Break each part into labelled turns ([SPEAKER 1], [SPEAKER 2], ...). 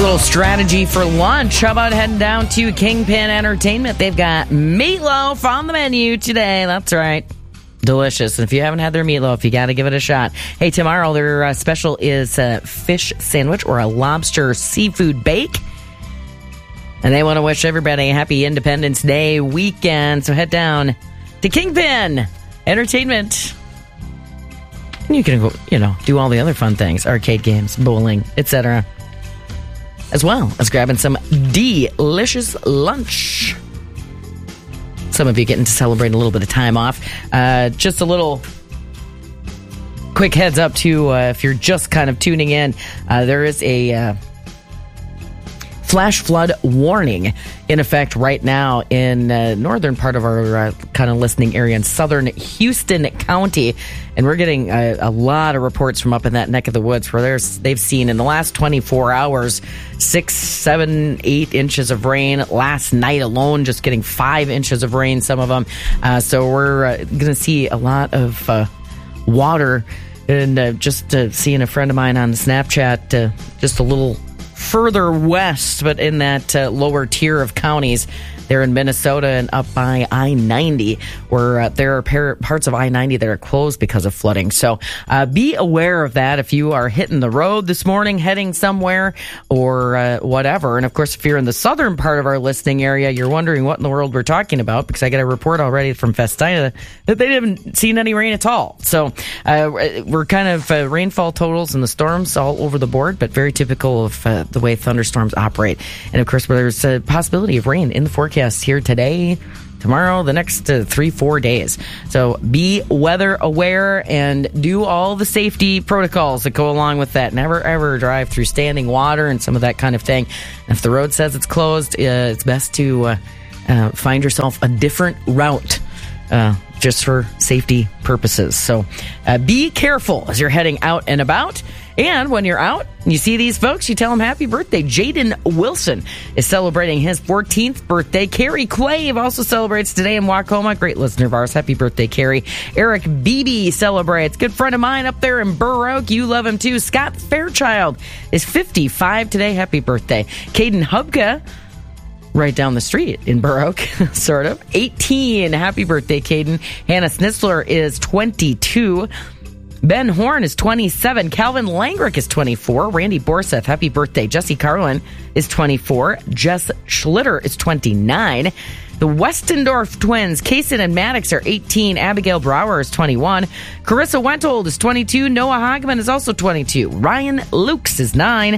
[SPEAKER 1] little strategy for lunch. How about heading down to Kingpin Entertainment? They've got meatloaf on the menu today. That's right. Delicious. And if you haven't had their meatloaf, you got to give it a shot. Hey, tomorrow their special is a fish sandwich or a lobster seafood bake. And they want to wish everybody a happy Independence Day weekend. So head down to Kingpin Entertainment. And you can go, do all the other fun things. Arcade games, bowling, etc. As well as grabbing some delicious lunch. Some of you getting to celebrate a little bit of time off. Just a little quick heads up, too, if you're just kind of tuning in. There is a flash flood warning in effect right now in northern part of our kind of listening area in southern Houston County. And we're getting a lot of reports from up in that neck of the woods where they've seen in the last 24 hours 6, 7, 8 inches of rain. Last night alone, just getting 5 inches of rain, some of them. So we're going to see a lot of water. And just seeing a friend of mine on Snapchat, just a little further west, but in that lower tier of counties there in Minnesota and up by I-90, where there are parts of I-90 that are closed because of flooding. So be aware of that if you are hitting the road this morning, heading somewhere or whatever. And of course, if you're in the southern part of our listening area, you're wondering what in the world we're talking about, because I got a report already from Festina that they haven't seen any rain at all. So we're kind of rainfall totals and the storms all over the board, but very typical of the way thunderstorms operate. And of course, there's a possibility of rain in the forecast here today, tomorrow, the next 3-4 days. So be weather aware and do all the safety protocols that go along with that. Never, ever drive through standing water and some of that kind of thing. And if the road says it's closed, it's best to find yourself a different route just for safety purposes. So be careful as you're heading out and about. And when you're out and you see these folks, you tell them happy birthday. Jaden Wilson is celebrating his 14th birthday. Carrie Clave also celebrates today in Wacoma. Great listener of ours. Happy birthday, Carrie. Eric Beebe celebrates. Good friend of mine up there in Burr Oak. You love him too. Scott Fairchild is 55 today. Happy birthday. Caden Hubka, right down the street in Burr Oak, sort of. 18. Happy birthday, Caden. Hannah Snitzler is 22. Ben Horn is 27. Calvin Langrick is 24. Randy Borseth, happy birthday. Jesse Carlin is 24. Jess Schlitter is 29. The Westendorf twins, Kaysen and Maddox, are 18. Abigail Brower is 21. Carissa Wentold is 22. Noah Hogman is also 22. Ryan Lukes is 9.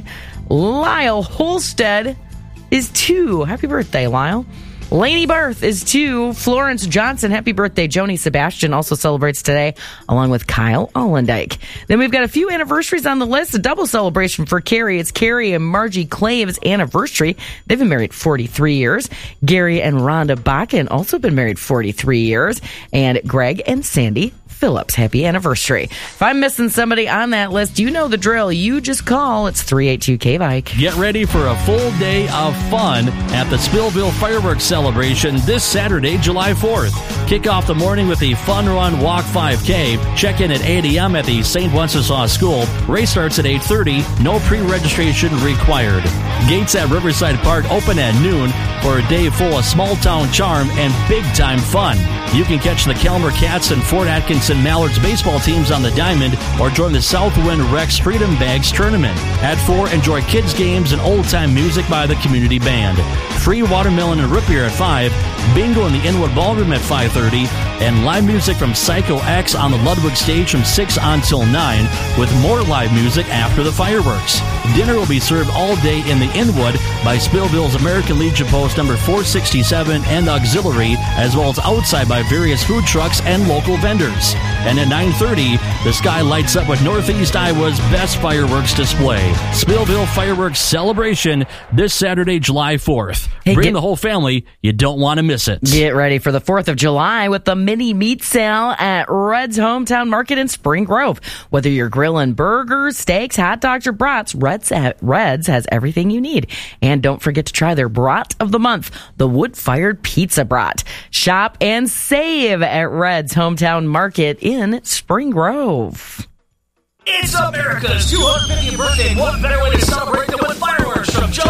[SPEAKER 1] Lyle Holstead is 2. Happy birthday, Lyle. Lainey Barth is 2. Florence Johnson, happy birthday. Joni Sebastian also celebrates today, along with Kyle Allendike. Then we've got a few anniversaries on the list. A double celebration for Carrie. It's Carrie and Margie Clave's anniversary. They've been married 43 years. Gary and Rhonda Bakken also been married 43 years. And Greg and Sandy Phillips, happy anniversary. If I'm missing somebody on that list, you know the drill. You just call. It's 382-KVIKE.
[SPEAKER 2] Get ready for a full day of fun at the Spillville Fireworks Celebration this Saturday, July 4th. Kick off the morning with a fun run walk 5K. Check in at 8 a.m. at the St. Wenceslaus School. Race starts at 8:30. No pre-registration required. Gates at Riverside Park open at noon for a day full of small-town charm and big-time fun. You can catch the Kelmer Cats and Fort Atkinson Mallards baseball teams on the diamond or join the Southwind Rex Freedom Bags Tournament. At 4, enjoy kids' games and old-time music by the community band. Free watermelon and root beer at 5, bingo in the Inwood Ballroom at 5:30, and live music from Psycho X on the Ludwig stage from 6 until 9, with more live music after the fireworks. Dinner will be served all day in the Inwood by Spillville's American Legion Post number 467 and auxiliary, as well as outside by various food trucks and local vendors. And at 9:30, the sky lights up with Northeast Iowa's best fireworks display. Spillville Fireworks Celebration this Saturday, July 4th. Bring the whole family. You don't want to miss it.
[SPEAKER 1] Get ready for the 4th of July with the mini meat sale at Red's Hometown Market in Spring Grove. Whether you're grilling burgers, steaks, hot dogs, or brats, Red's has everything you need. And don't forget to try their brat of the month, the wood-fired pizza brat. Shop and save at Red's Hometown Market in Spring Grove.
[SPEAKER 3] It's America's 250th birthday. What better way to celebrate than with fireworks from Joe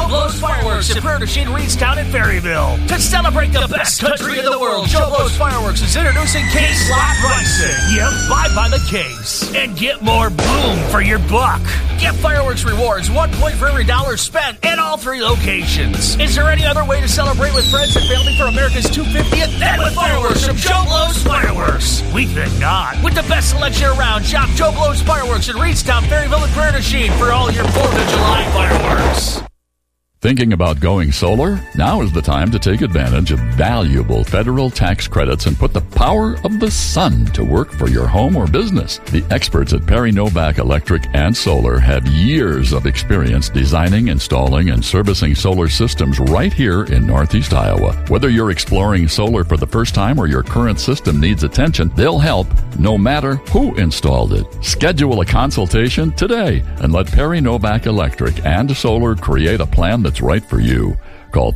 [SPEAKER 3] at Prairie du Chien, Reedstown, and Ferryville. To celebrate the best country in the world, Joe Blow's Fireworks is introducing Case Lot Pricing. Yep, buy by the case and get more boom for your buck. Get fireworks rewards, 1 point for every dollar spent at all 3 locations. Is there any other way to celebrate with friends and family for America's 250th than with fireworks from Joe Blow's Fireworks? We think not. With the best selection around, shop Joe Blow's Fireworks in Reedstown, Ferryville, and Prairie du Chien for all your 4th of July fireworks.
[SPEAKER 4] Thinking about going solar? Now is the time to take advantage of valuable federal tax credits and put the power of the sun to work for your home or business. The experts at Perry Novak Electric and Solar have years of experience designing, installing, and servicing solar systems right here in Northeast Iowa. Whether you're exploring solar for the first time or your current system needs attention, they'll help no matter who installed it. Schedule a consultation today and let Perry Novak Electric and Solar create a plan that's right for you. Call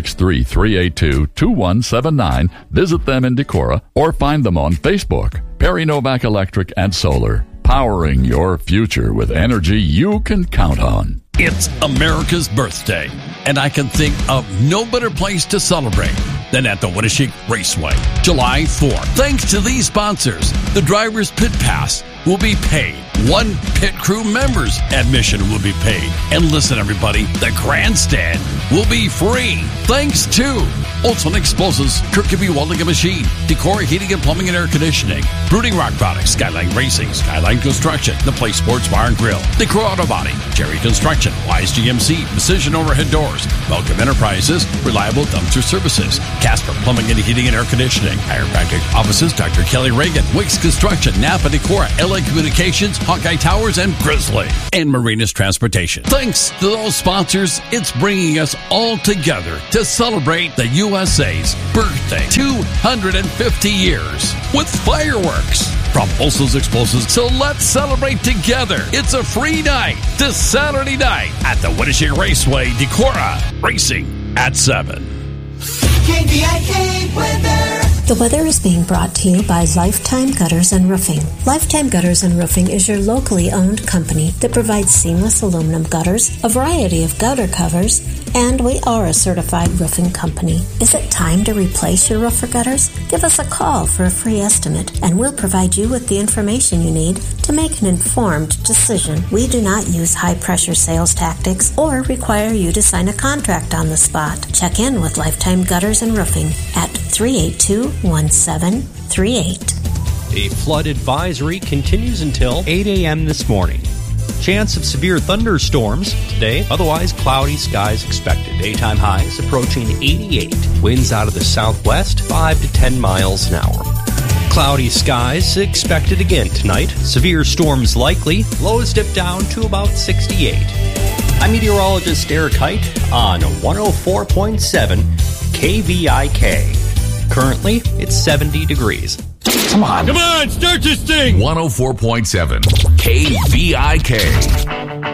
[SPEAKER 4] 563-382-2179, visit them in Decorah, or find them on Facebook. Perry Novak Electric and Solar, powering your future with energy you can count on.
[SPEAKER 5] It's America's birthday, and I can think of no better place to celebrate than at the Winneshiek Raceway, July 4th. Thanks to these sponsors, the driver's pit pass will be paid. 1 pit crew member's admission will be paid. And listen, everybody, the grandstand will be free. Thanks to Olson Explosives, Kirkby Welding and Machine, Decorah Heating and Plumbing and Air Conditioning, Brooding Rock Products, Skyline Racing, Skyline Construction, The Place Sports Bar and Grill, Decorah Auto Body, Jerry Construction, Wise GMC, Precision Overhead Doors, Welcome Enterprises, Reliable Dumpster Services, Casper Plumbing and Heating and Air Conditioning, Chiropractic Offices, Dr. Kelly Reagan, Wicks Construction, Napa Decorah, LA Communications, Hawkeye Towers, and Grizzly, and Marinas Transportation. Thanks to those sponsors, it's bringing us all together to celebrate the USA's birthday, 250 years, with fireworks from Olson's Explosives. So let's celebrate together. It's a free night this Saturday night at the Winneshiek Raceway, Decorah, racing at 7.
[SPEAKER 6] KVIK weather. The weather is being brought to you by Lifetime Gutters and Roofing. Lifetime Gutters and Roofing is your locally owned company that provides seamless aluminum gutters, a variety of gutter covers, and we are a certified roofing company. Is it time to replace your roof or gutters? Give us a call for a free estimate, and we'll provide you with the information you need to make an informed decision. We do not use high-pressure sales tactics or require you to sign a contract on the spot. Check in with Lifetime Gutters and Roofing at 382-1738.
[SPEAKER 7] A flood advisory continues until 8 a.m. this morning. Chance of severe thunderstorms today, otherwise cloudy skies expected. Daytime highs approaching 88. Winds out of the southwest, 5 to 10 miles an hour. Cloudy skies expected again tonight. Severe storms likely. Lows dip down to about 68. I'm meteorologist Eric Height on 104.7 KVIK. Currently, it's 70 degrees.
[SPEAKER 5] Come on, start this thing!
[SPEAKER 8] 104.7 KVIK.